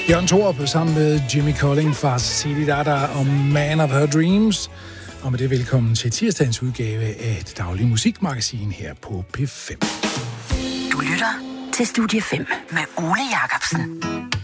Jørgen Thorup sammen med Jimmy Collin fra City Dada og Man of Her Dreams. Og med det velkommen til tirsdagens udgave af det daglige musikmagasin her på P5. Du lytter til Studie 5 med Ole Jacobsen.